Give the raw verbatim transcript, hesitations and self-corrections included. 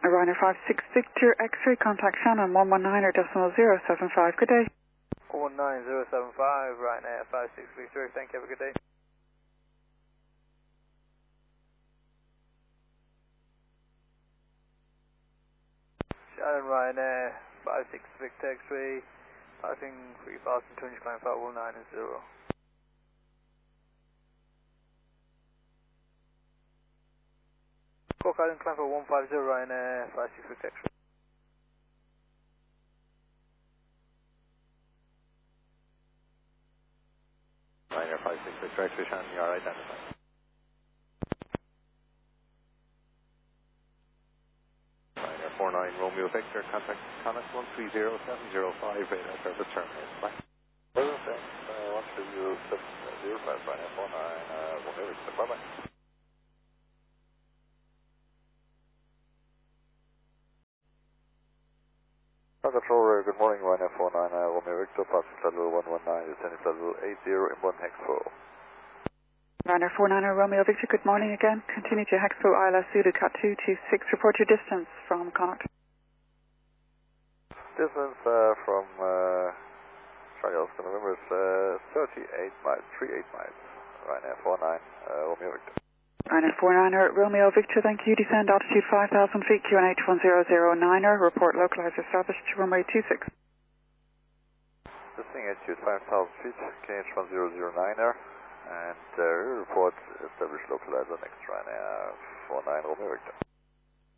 Ryanair five six Victor X-ray, contact Shannon one one nine or decimal zero seven five. Good day. one nine zero seven five, Ryanair five six Victor. Thank you. Have a good day. Shannon Ryanair five six Victor X-ray, passing three thousand two hundred climb five one nine zero. Cork Island climb for one five zero, Ryanair five six Victor X-ray. Ryanair five six Victor X-ray, Shannon, you are identified. Ryanair four nine Romeo Victor, contact Connect one three zero seven zero five, radar service terminated. Bye. Well, thanks. Uh, one two zero seven zero five, Ryanair four nine, uh, Romeo Victor. Bye bye. Control, uh, good morning, Ryanair four nine, uh, Romeo Victor, passing flight level one one nine, descending flight level eight zero, inbound Hexpo. Ryanair four nine Romeo Victor, good morning again. Continue to Hexpo I L S Zulu Cat two two six. Report your distance from Connacht. Distance uh, from uh, Charlie Oscar November is uh, thirty-eight miles, thirty-eight miles, Ryanair four nine, uh, Romeo Victor. Ryanair four nine Romeo Victor, thank you. Descend altitude five thousand feet, Q N H one zero zero nine er. Report localized established to runway two six. Descending altitude five thousand feet, K H one zero zero nine er. And uh, report established localizer next Ryanair four nine Romeo Victor.